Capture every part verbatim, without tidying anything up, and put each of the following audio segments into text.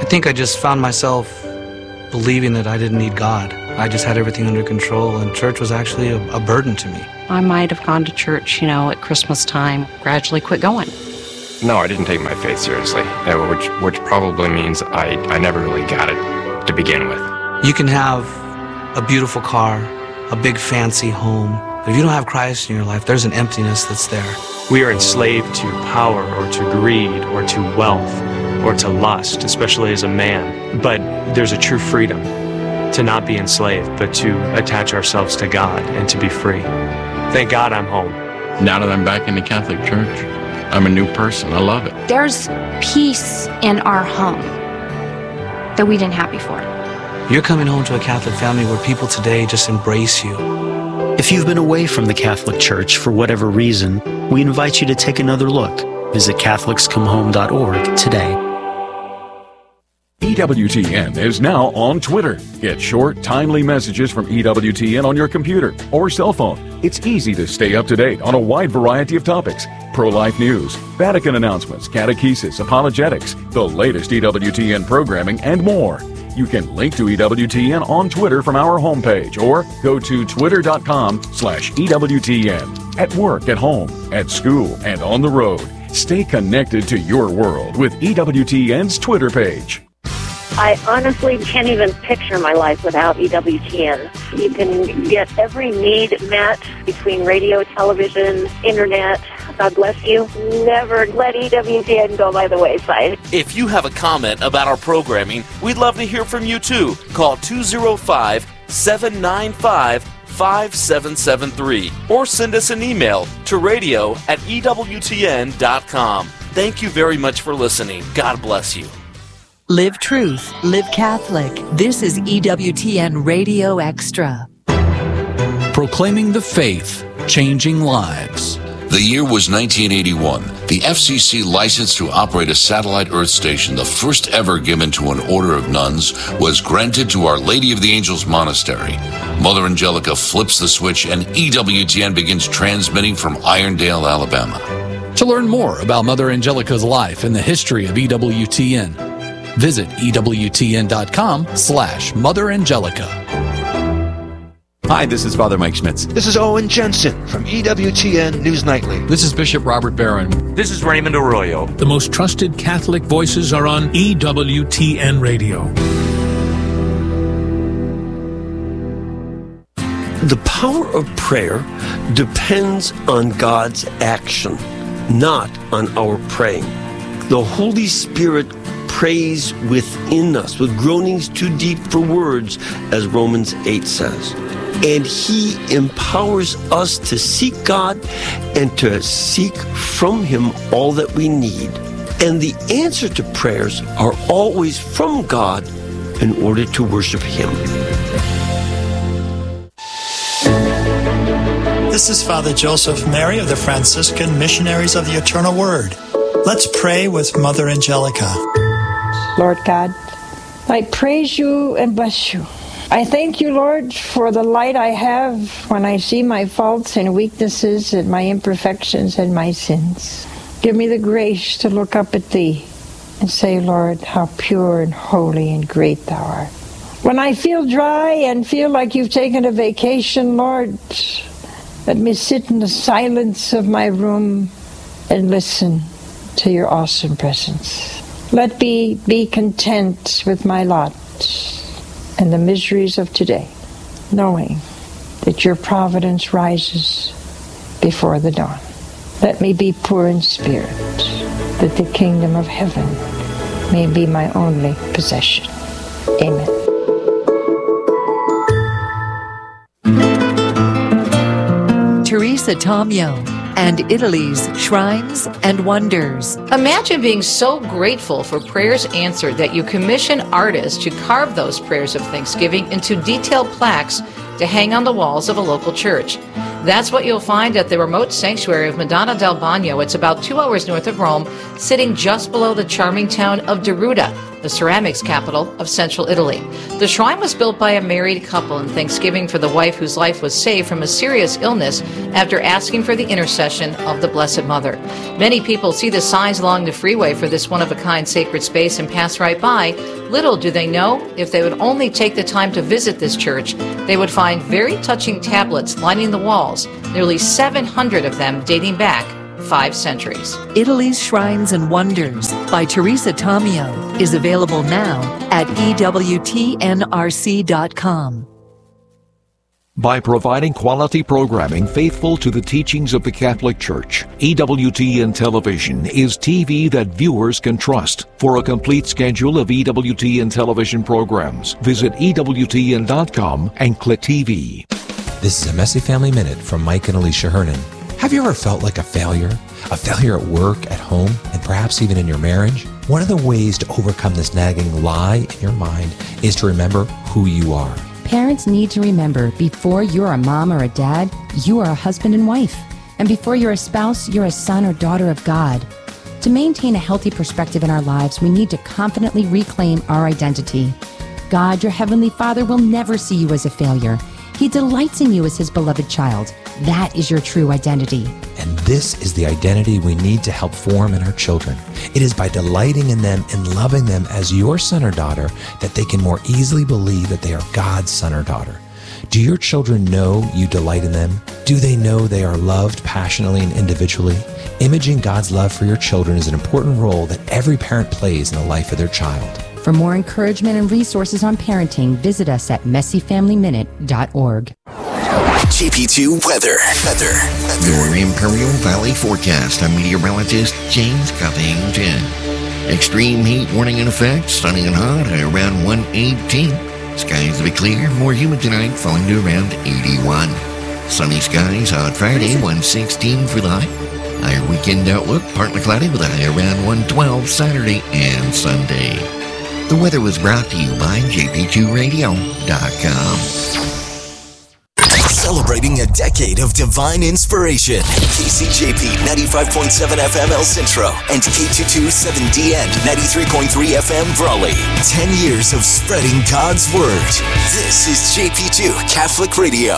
I think I just found myself believing that I didn't need God. I just had everything under control, and church was actually a, a burden to me. I might have gone to church, you know, at Christmas time, gradually quit going. No, I didn't take my faith seriously, uh, which which probably means I, I never really got it to begin with. You can have a beautiful car, a big fancy home, but if you don't have Christ in your life, there's an emptiness that's there. We are enslaved to power or to greed or to wealth or to lust, especially as a man. But there's a true freedom to not be enslaved, but to attach ourselves to God and to be free. Thank God I'm home. Now that I'm back in the Catholic Church, I'm a new person. I love it. There's peace in our home that we didn't have before. You're coming home to a Catholic family where people today just embrace you. If you've been away from the Catholic Church for whatever reason, we invite you to take another look. Visit Catholics Come Home dot org today. E W T N is now on Twitter. Get short, timely messages from E W T N on your computer or cell phone. It's easy to stay up to date on a wide variety of topics. Pro-life news, Vatican announcements, catechesis, apologetics, the latest E W T N programming, and more. You can link to E W T N on Twitter from our homepage or go to twitter.com slash EWTN. At work, at home, at school, and on the road. Stay connected to your world with E W T N's Twitter page. I honestly can't even picture my life without E W T N. You can get every need met between radio, television, internet. God bless you. Never let E W T N go by the wayside. If you have a comment about our programming, we'd love to hear from you too. Call two oh five, seven nine five, five seven seven three or send us an email to radio at E W T N dot com. Thank you very much for listening. God bless you. Live truth, live Catholic. This is E W T N Radio Extra. Proclaiming the faith, changing lives. The year was nineteen eighty-one. The F C C license to operate a satellite Earth station, the first ever given to an order of nuns, was granted to Our Lady of the Angels Monastery. Mother Angelica flips the switch and E W T N begins transmitting from Irondale, Alabama. To learn more about Mother Angelica's life and the history of E W T N, visit E W T N dot com slash Mother Angelica. Hi, this is Father Mike Schmitz. This is Owen Jensen from E W T N News Nightly. This is Bishop Robert Barron. This is Raymond Arroyo. The most trusted Catholic voices are on E W T N Radio. The power of prayer depends on God's action, not on our praying. The Holy Spirit prays within us with groanings too deep for words, as Romans eight says. And He empowers us to seek God and to seek from Him all that we need. And the answer to prayers are always from God in order to worship Him. This is Father Joseph Mary of the Franciscan Missionaries of the Eternal Word. Let's pray with Mother Angelica. Lord God, I praise you and bless you. I thank you, Lord, for the light I have when I see my faults and weaknesses and my imperfections and my sins. Give me the grace to look up at Thee and say, Lord, how pure and holy and great Thou art. When I feel dry and feel like you've taken a vacation, Lord, let me sit in the silence of my room and listen to your awesome presence. Let me be content with my lot and the miseries of today, knowing that your providence rises before the dawn. Let me be poor in spirit, that the kingdom of heaven may be my only possession. Amen. Teresa Tomeo and Italy's Shrines and Wonders. Imagine being so grateful for prayers answered that you commission artists to carve those prayers of thanksgiving into detailed plaques to hang on the walls of a local church. That's what you'll find at the remote sanctuary of Madonna del Bagno. It's about two hours north of Rome, sitting just below the charming town of Deruta. the ceramics capital of central Italy. The shrine was built by a married couple in thanksgiving for the wife whose life was saved from a serious illness after asking for the intercession of the Blessed Mother. Many people see the signs along the freeway for this one-of-a-kind sacred space and pass right by. Little do they know, if they would only take the time to visit this church, they would find very touching tablets lining the walls, nearly seven hundred of them dating back five centuries. Italy's Shrines and Wonders by Teresa Tomeo is available now at E W T N R C dot com. By providing quality programming faithful to the teachings of the Catholic Church, E W T N Television is T V that viewers can trust. For a complete schedule of E W T N television programs, visit E W T N dot com and click T V. This is a Messy Family Minute from Mike and Alicia Hernan. Have you ever felt like a failure? A failure at work, at home, and perhaps even in your marriage? One of the ways to overcome this nagging lie in your mind is to remember who you are. Parents need to remember, before you're a mom or a dad, you are a husband and wife. And before you're a spouse, you're a son or daughter of God. To maintain a healthy perspective in our lives, we need to confidently reclaim our identity. God, your Heavenly Father, will never see you as a failure. He delights in you as His beloved child. That is your true identity. And this is the identity we need to help form in our children. It is by delighting in them and loving them as your son or daughter that they can more easily believe that they are God's son or daughter. Do your children know you delight in them? Do they know they are loved passionately and individually? Imaging God's love for your children is an important role that every parent plays in the life of their child. For more encouragement and resources on parenting, visit us at messy family minute dot org. J P two weather. Weather. Your Imperial Valley forecast. I'm meteorologist James Covington. Extreme heat warning in effect. Sunny and hot. High around one eighteen. Skies to be clear. More humid tonight. Falling to around eighty-one. Sunny skies. Hot Friday. one sixteen for the high. Higher weekend outlook. Partly cloudy with a high around one twelve Saturday and Sunday. The weather was brought to you by J P two radio dot com. Celebrating a decade of divine inspiration. K C J P ninety-five point seven F M El Centro and K two twenty-seven D N ninety-three point three F M Brawley. Ten years of spreading God's Word. This is J P two Catholic Radio.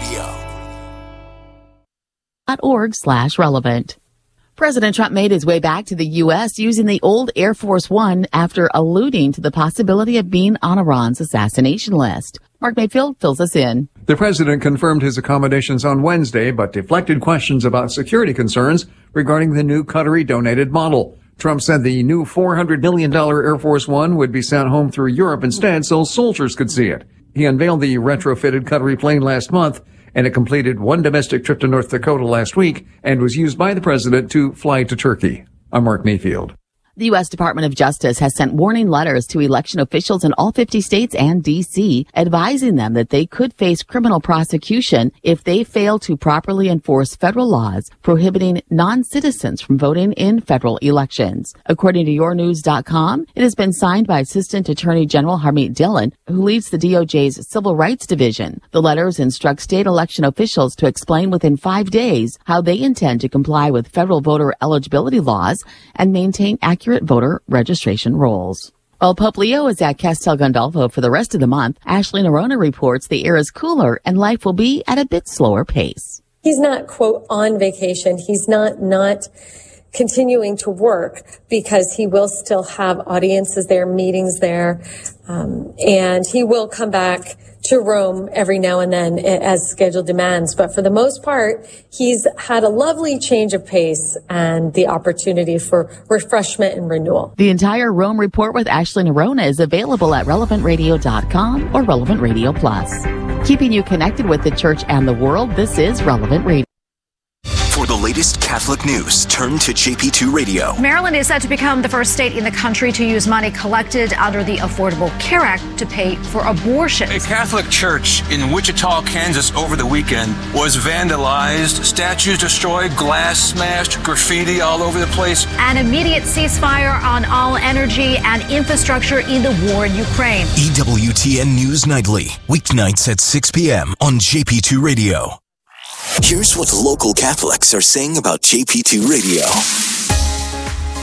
.org slash relevant. President Trump made his way back to the U S using the old Air Force One after alluding to the possibility of being on Iran's assassination list. Mark Mayfield fills us in. The president confirmed his accommodations on Wednesday, but deflected questions about security concerns regarding the new Qatari-donated model. Trump said the new four hundred million dollars Air Force One would be sent home through Europe instead so soldiers could see it. He unveiled the retrofitted Qatari plane last month, and it completed one domestic trip to North Dakota last week and was used by the president to fly to Turkey. I'm Mark Mayfield. The U S Department of Justice has sent warning letters to election officials in all fifty states and D C, advising them that they could face criminal prosecution if they fail to properly enforce federal laws prohibiting non-citizens from voting in federal elections. According to your news dot com, it has been signed by Assistant Attorney General Harmeet Dillon, who leads the D O J's Civil Rights Division. The letters instruct state election officials to explain within five days how they intend to comply with federal voter eligibility laws and maintain accurate voter registration rolls. While Pope Leo is at Castel Gandolfo for the rest of the month, Ashley Nerona reports the air is cooler and life will be at a bit slower pace. He's not, quote, on vacation. He's not not continuing to work because he will still have audiences there, meetings there, um, and he will come back to Rome every now and then as schedule demands. But for the most part, he's had a lovely change of pace and the opportunity for refreshment and renewal. The entire Rome Report with Ashley Nerona is available at relevant radio dot com or Relevant Radio Plus. Keeping you connected with the church and the world, this is Relevant Radio. For the latest Catholic news, turn to J P two Radio. Maryland is set to become the first state in the country to use money collected under the Affordable Care Act to pay for abortions. A Catholic church in Wichita, Kansas over the weekend was vandalized, statues destroyed, glass smashed, graffiti all over the place. An immediate ceasefire on all energy and infrastructure in the war in Ukraine. E W T N News Nightly, weeknights at six p.m. on J P two Radio. Here's what local Catholics are saying about J P two Radio.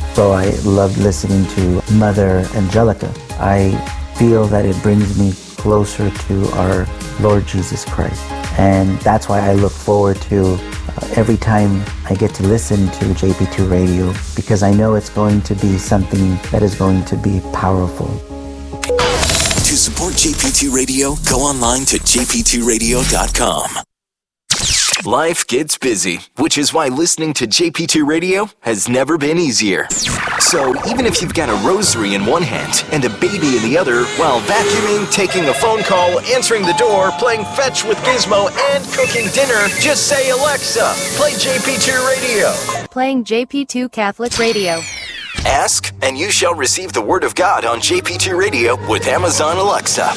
So I love listening to Mother Angelica. I feel that it brings me closer to our Lord Jesus Christ. And that's why I look forward to uh, every time I get to listen to J P two Radio, because I know it's going to be something that is going to be powerful. To support J P two Radio, go online to j p two radio dot com. Life gets busy, which is why listening to J P two Radio has never been easier. So even if you've got a rosary in one hand and a baby in the other, while vacuuming, taking a phone call, answering the door, playing fetch with Gizmo, and cooking dinner, just say, Alexa, play J P two Radio. Playing J P two Catholic Radio. Ask, and you shall receive the Word of God on J P two Radio with Amazon Alexa.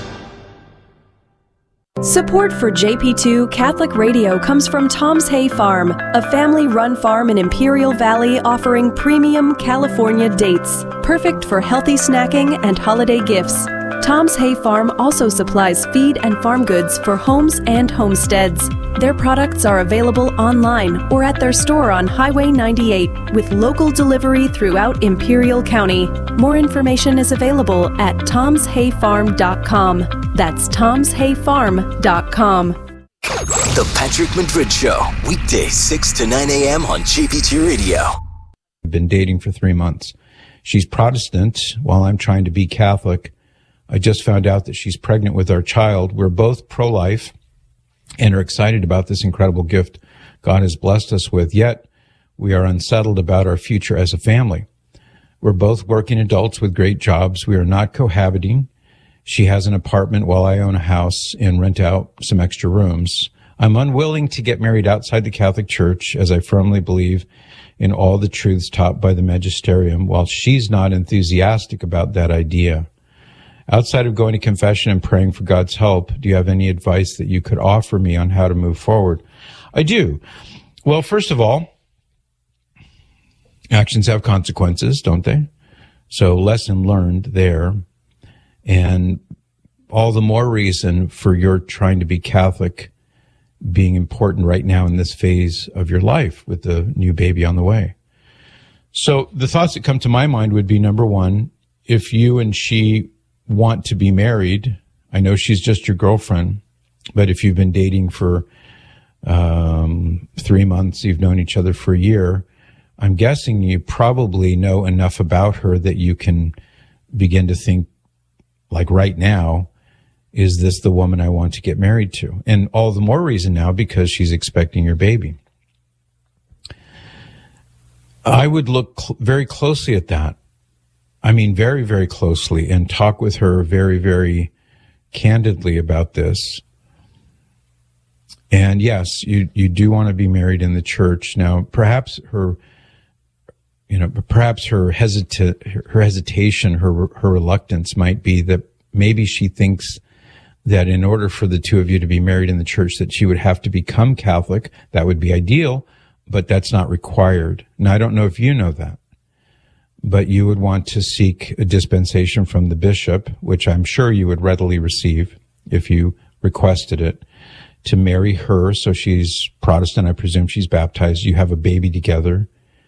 Support for J P two Catholic Radio comes from Tom's Hay Farm, a family-run farm in Imperial Valley offering premium California dates, perfect for healthy snacking and holiday gifts. Tom's Hay Farm also supplies feed and farm goods for homes and homesteads. Their products are available online or at their store on Highway ninety-eight with local delivery throughout Imperial County. More information is available at toms hay farm dot com. That's toms hay farm dot com. The Patrick Madrid Show, weekdays six to nine a.m. on J P two Radio. I've been dating for three months. She's Protestant while I'm trying to be Catholic. I just found out that she's pregnant with our child. We're both pro-life and are excited about this incredible gift God has blessed us with, yet we are unsettled about our future as a family. We're both working adults with great jobs. We are not cohabiting. She has an apartment while I own a house and rent out some extra rooms. I'm unwilling to get married outside the Catholic Church, as I firmly believe in all the truths taught by the magisterium, while she's not enthusiastic about that idea. Outside of going to confession and praying for God's help, do you have any advice that you could offer me on how to move forward? I do. Well, first of all, actions have consequences, don't they? So lesson learned there. And all the more reason for your trying to be Catholic being important right now in this phase of your life with the new baby on the way. So the thoughts that come to my mind would be, number one, if you and she want to be married, I know she's just your girlfriend, but if you've been dating for um, three months, you've known each other for a year, I'm guessing you probably know enough about her that you can begin to think, like right now, is this the woman I want to get married to? And all the more reason now because she's expecting your baby. I would look cl- very closely at that. I mean, very, very closely, and talk with her very, very candidly about this. And yes, you, you do want to be married in the church. Now, perhaps her, you know, perhaps her hesita- her hesitation, her, her reluctance might be that maybe she thinks that in order for the two of you to be married in the church, that she would have to become Catholic. That would be ideal, but that's not required. Now, I don't know if you know that, but you would want to seek a dispensation from the bishop, which I'm sure you would readily receive if you requested it, to marry her. So she's Protestant. I presume she's baptized. You have a baby together.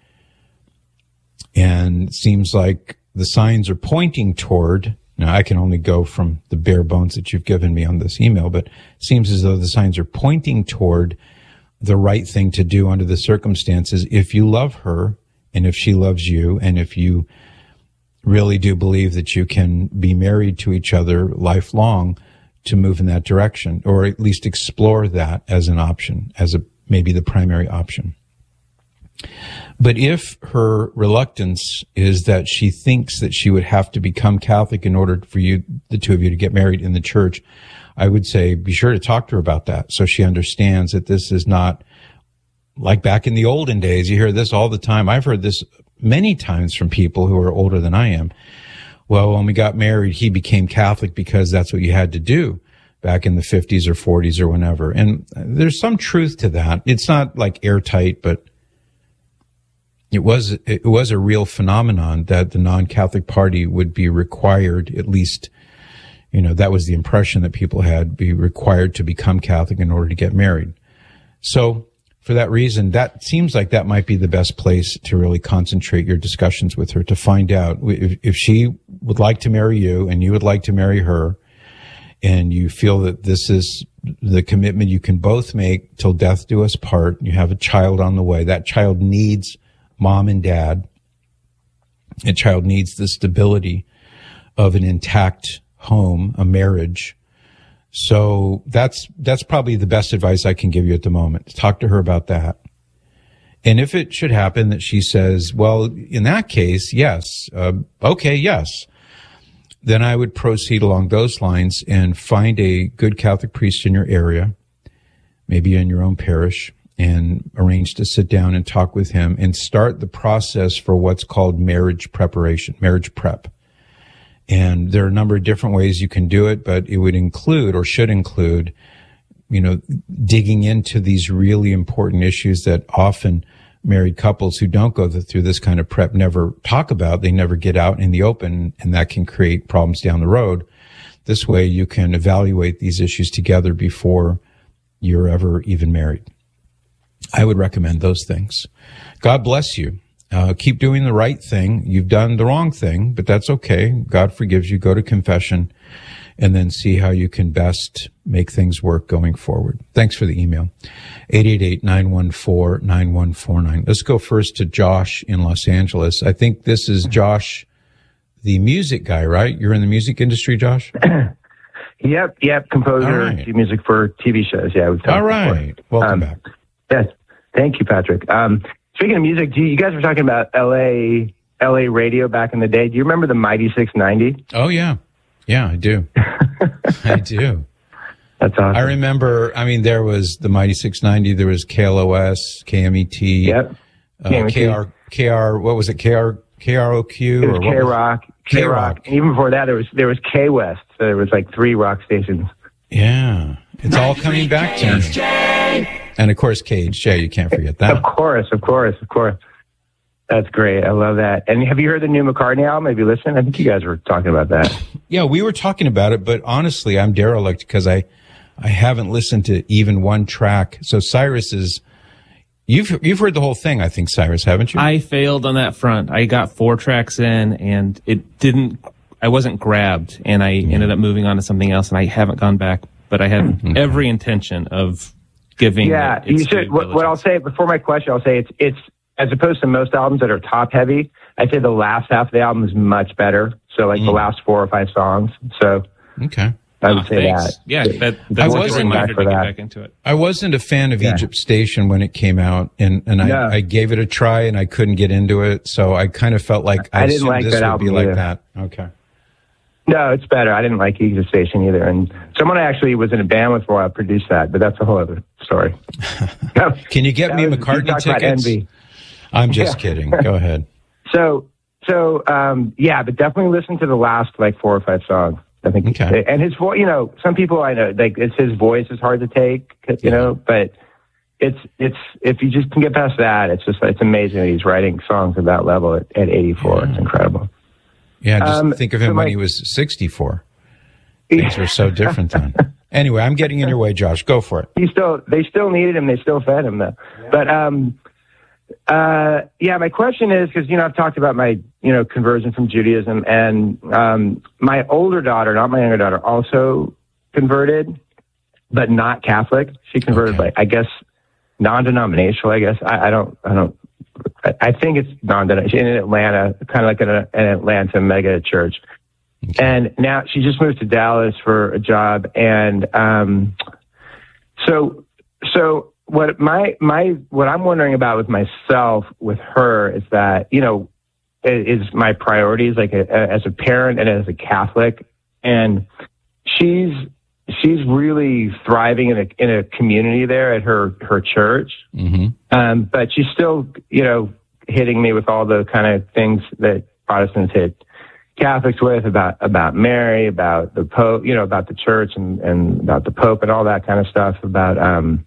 And it seems like the signs are pointing toward, now I can only go from the bare bones that you've given me on this email, but it seems as though the signs are pointing toward the right thing to do under the circumstances if you love her and if she loves you, and if you really do believe that you can be married to each other lifelong, to move in that direction, or at least explore that as an option, as a maybe the primary option. But if her reluctance is that she thinks that she would have to become Catholic in order for you, the two of you, to get married in the church, I would say be sure to talk to her about that so she understands that this is not like back in the olden days. You hear this all the time. I've heard this many times from people who are older than I am. Well, when we got married, he became Catholic because that's what you had to do back in the fifties or forties or whenever. And there's some truth to that. It's not like airtight, but it was, it was a real phenomenon that the non-Catholic party would be required, at least, you know, that was the impression that people had, be required to become Catholic in order to get married. So for that reason, that seems like that might be the best place to really concentrate your discussions with her, to find out if, if she would like to marry you and you would like to marry her, and you feel that this is the commitment you can both make till death do us part. You have a child on the way. That child needs mom and dad. That child needs the stability of an intact home, a marriage. So that's, that's probably the best advice I can give you at the moment. Talk to her about that. And if it should happen that she says, well, in that case, yes, uh, okay, yes, then I would proceed along those lines and find a good Catholic priest in your area, maybe in your own parish, and arrange to sit down and talk with him and start the process for what's called marriage preparation, marriage prep. And there are a number of different ways you can do it, but it would include, or should include, you know, digging into these really important issues that often married couples who don't go through this kind of prep never talk about. They never get out in the open, and that can create problems down the road. This way you can evaluate these issues together before you're ever even married. I would recommend those things. God bless you. Uh, keep doing the right thing. You've done the wrong thing, but that's okay. God forgives you. Go to confession and then see how you can best make things work going forward. Thanks for the email. eight eight eight, nine one four, nine one four nine. Let's go first to Josh in Los Angeles. I think this is Josh, the music guy, right? You're in the music industry, Josh? Yep, yep. Composer, right. Do music for T V shows. Yeah, we've talked All right. Before. Welcome um, back. Yes. Thank you, Patrick. Um, speaking of music, do you, you guys were talking about L A L A radio back in the day. Do you remember the Mighty six ninety? Oh, yeah. Yeah, I do. I do. That's awesome. I remember, I mean, there was the Mighty six ninety, there was K L O S, K M E T, yep. uh, K R, K R, what was it, K R, K R O Q? It was or K Rock, K Rock. And even before that, there was, there was K West. So there was like three rock stations. Yeah. It's all coming back to me. And of course, K H J, you can't forget that. Of course, of course, of course. That's great. I love that. And have you heard the new McCartney album? Have you listened? I think you guys were talking about that. Yeah, we were talking about it, but honestly, I'm derelict because I, I haven't listened to even one track. So Cyrus is, you've, you've heard the whole thing, I think, Cyrus, haven't you? I failed on that front. I got four tracks in and it didn't, I wasn't grabbed, and I mm. ended up moving on to something else, and I haven't gone back, but I have mm-hmm. every intention of giving. Yeah, you should. What, what I'll say before my question, I'll say it's, it's, as opposed to most albums that are top heavy, I'd say the last half of the album is much better. So like mm. the last four or five songs. So okay, I would oh, say thanks. that. Yeah, that, that's a reminder to get back into it. I wasn't a fan of yeah. Egypt Station when it came out, and and I, no. I gave it a try, and I couldn't get into it. So I kind of felt like I, I didn't like this that would album be like either. that. Okay. No, it's better. I didn't like Egypt Station either, and someone I actually was in a band with for a while produced that, but that's a whole other story. Can you get me was, McCartney tickets? I'm just yeah. kidding. Go ahead. So, so, um, yeah, but definitely listen to the last like four or five songs. I think, okay. And his voice, you know, some people I know, like it's his voice is hard to take, you yeah. know, but it's, it's, if you just can get past that, it's just, it's amazing that he's writing songs at that level at, at eighty-four. Yeah. It's incredible. Yeah. Just um, think of him so when like, he was sixty-four. Things were so different then. Anyway, I'm getting in your way, Josh. Go for it. He still, they still needed him. They still fed him though. Yeah. But, um, Uh, yeah, my question is, because, you know, I've talked about my, you know, conversion from Judaism, and um, my older daughter, not my younger daughter, also converted, but not Catholic. She converted, okay. like, I guess, non-denominational, I guess. I, I don't, I don't, I, I think it's non-denominational in Atlanta, kind of like an, an Atlanta mega church. Okay. And now she just moved to Dallas for a job. And um, so, so, What my my what I'm wondering about with myself with her is that, you know, is my priorities like a, a, as a parent and as a Catholic, and she's she's really thriving in a in a community there at her her church, mm-hmm. um, but she's still, you know, hitting me with all the kind of things that Protestants hit Catholics with about about Mary, about the Pope, you know, about the church and, and about the Pope and all that kind of stuff about um.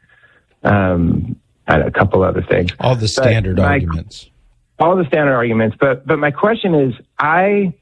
Um, and a couple other things. All the standard my, arguments. All the standard arguments. But, but my question is, I,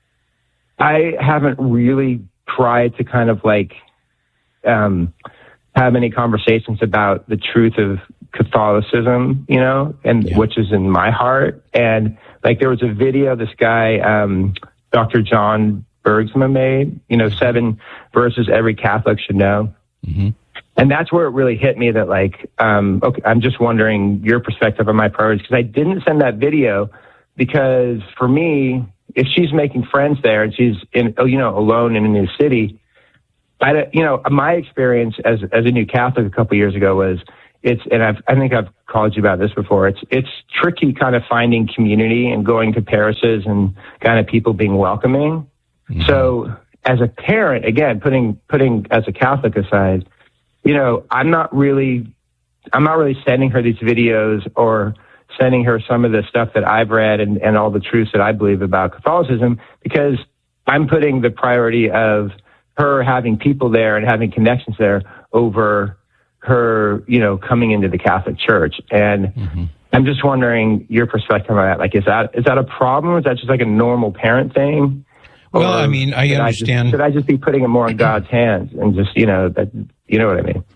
I haven't really tried to kind of like, um, have any conversations about the truth of Catholicism, you know, and yeah. which is in my heart. And like there was a video this guy, um, Doctor John Bergsma made, you know, seven verses every Catholic should know. Mm-hmm. And that's where it really hit me that like, um, okay, I'm just wondering your perspective on my priorities, because I didn't send that video because for me, if she's making friends there and she's in, you know, alone in a new city, I, you know, my experience as, as a new Catholic a couple of years ago was it's, and I've, I think I've called you about this before. It's, it's tricky kind of finding community and going to parishes and kind of people being welcoming. Mm-hmm. So as a parent, again, putting, putting as a Catholic aside, you know, I'm not really, I'm not really sending her these videos or sending her some of the stuff that I've read and, and all the truths that I believe about Catholicism, because I'm putting the priority of her having people there and having connections there over her, you know, coming into the Catholic Church. And mm-hmm. I'm just wondering your perspective on that. Like, is that, is that a problem? Is that just like a normal parent thing? Well, or I mean, I understand. I just, should I just be putting it more in God's hands and just, you know, that, you know what I mean?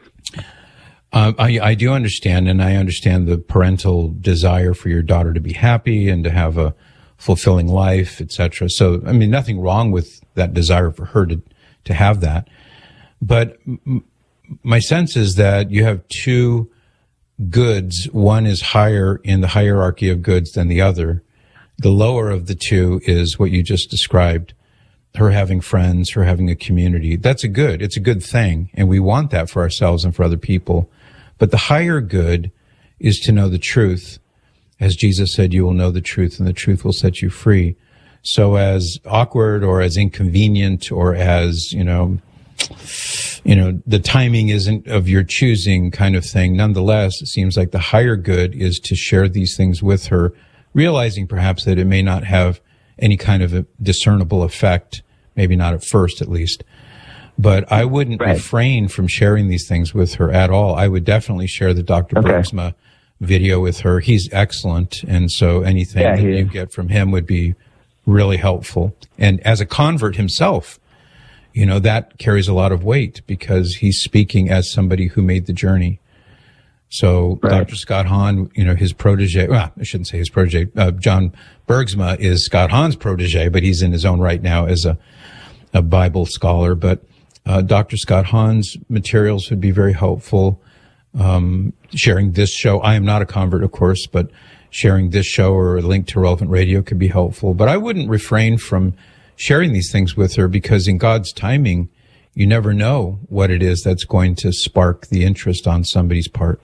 Uh, I, I do understand, and I understand the parental desire for your daughter to be happy and to have a fulfilling life, et cetera. So, I mean, nothing wrong with that desire for her to, to have that. But m- my sense is that you have two goods. One is higher in the hierarchy of goods than the other. The lower of the two is what you just described. Her having friends, her having a community. That's a good. It's a good thing. And we want that for ourselves and for other people. But the higher good is to know the truth. As Jesus said, you will know the truth and the truth will set you free. So as awkward or as inconvenient or as, you know, you know, the timing isn't of your choosing kind of thing. Nonetheless, it seems like the higher good is to share these things with her, realizing perhaps that it may not have any kind of a discernible effect. Maybe not at first, at least. But I wouldn't right. refrain from sharing these things with her at all. I would definitely share the Doctor Okay. Bergsma video with her. He's excellent. And so anything yeah, that you is. get from him would be really helpful. And as a convert himself, you know, that carries a lot of weight because he's speaking as somebody who made the journey. So right. Doctor Scott Hahn, you know, his protege, well, I shouldn't say his protege, uh, John Bergsma is Scott Hahn's protege, but he's in his own right now as a, a Bible scholar. But uh, Doctor Scott Hahn's materials would be very helpful. Um, sharing this show, I am not a convert, of course, but sharing this show or a link to Relevant Radio could be helpful. But I wouldn't refrain from sharing these things with her because in God's timing, you never know what it is that's going to spark the interest on somebody's part.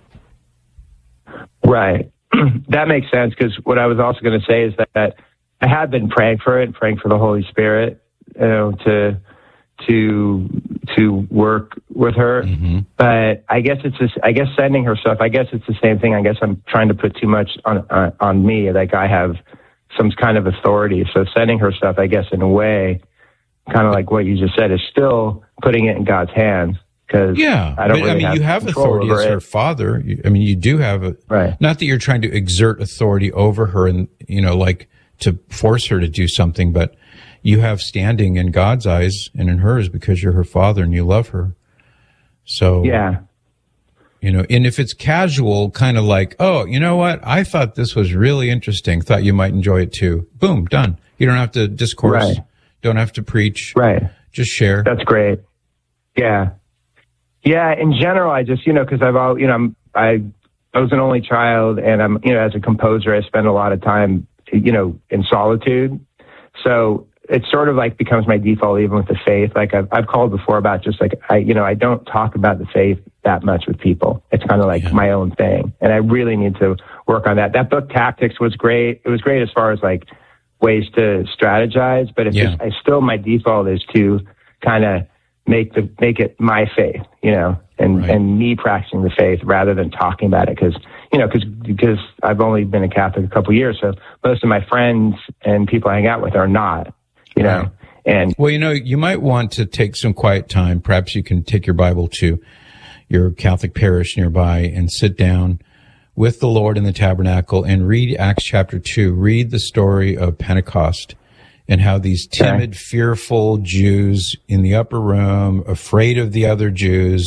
Right. That makes sense, because what I was also going to say is that, that I have been praying for it, praying for the Holy Spirit, you know, to to to work with her. Mm-hmm. But I guess it's just, I guess sending her stuff, I guess it's the same thing. I guess I'm trying to put too much on uh, on me, like I have some kind of authority. So sending her stuff, I guess in a way, kind of like what you just said, is still putting it in God's hands. Yeah, I, don't but, really I mean, have you have authority as her father. You, I mean, you do have a, right. Not that you're trying to exert authority over her and, you know, like to force her to do something, but you have standing in God's eyes and in hers because you're her father and you love her. So, yeah, you know, and if it's casual, kind of like, oh, you know what? I thought this was really interesting. Thought you might enjoy it too. Boom, done. You don't have to discourse. Right. Don't have to preach. Right. Just share. That's great. Yeah. Yeah, in general, I just, you know, because I've all, you know, I'm, I, I was an only child, and I'm, you know, as a composer, I spend a lot of time, you know, in solitude. So it sort of like becomes my default, even with the faith. Like I've, I've called before about just like, I, you know, I don't talk about the faith that much with people. It's kind of like yeah. my own thing, and I really need to work on that. That book, Tactics, was great. It was great as far as like ways to strategize, but it's yeah. just, I still, my default is to kind of make the make it my faith, you know, and right. and me practicing the faith rather than talking about it, because you know because because I've only been a Catholic a couple of years, so most of my friends and people I hang out with are not, you know. Right. And well, you know, you might want to take some quiet time. Perhaps you can take your Bible to your Catholic parish nearby and sit down with the Lord in the tabernacle and read Acts chapter two. Read the story of Pentecost. And how these timid, okay. fearful Jews in the upper room, afraid of the other Jews,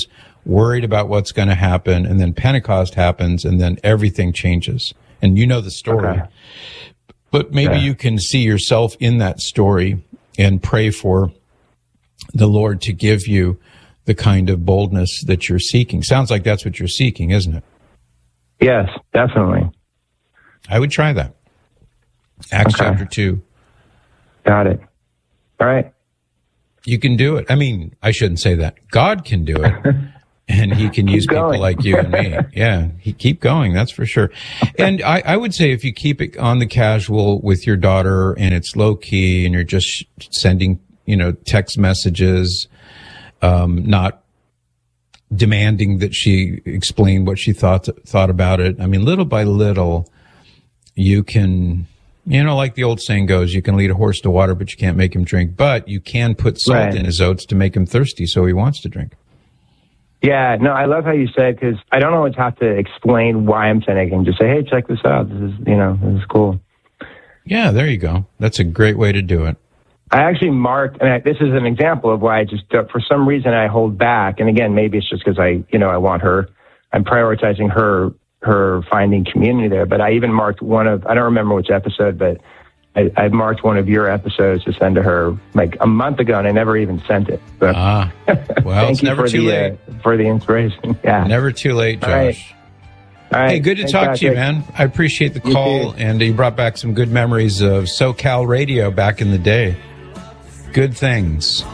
worried about what's going to happen, and then Pentecost happens, and then everything changes. And you know the story. Okay. But maybe yeah. you can see yourself in that story and pray for the Lord to give you the kind of boldness that you're seeking. Sounds like that's what you're seeking, isn't it? Yes, definitely. I would try that. Acts okay. chapter two. Got it. All right. You can do it. I mean, I shouldn't say that. God can do it. And he can use people like you and me. Yeah, he keep going, that's for sure. And I, I would say if you keep it on the casual with your daughter and it's low key and you're just sending, you know, text messages, um, not demanding that she explain what she thought thought about it. I mean, little by little, you can, you know, like the old saying goes, you can lead a horse to water, but you can't make him drink. But you can put salt right. in his oats to make him thirsty, so he wants to drink. Yeah, no, I love how you said, because I don't always have to explain why I'm sending. I can just say, hey, check this out. This is, you know, this is cool. Yeah, there you go. That's a great way to do it. I actually marked, and I, this is an example of why I just, uh, for some reason, I hold back. And again, maybe it's just because I, you know, I want her, I'm prioritizing her, her finding community there. But I even marked one of, I don't remember which episode, but I, I marked one of your episodes to send to her like a month ago, and I never even sent it. So, ah, well, it's never too the, late. Uh, for the inspiration. Yeah. Never too late, Josh. All right. All right. Hey, good to Thanks, talk Patrick. to you, man. I appreciate the call, and you brought back some good memories of SoCal radio back in the day. Good things.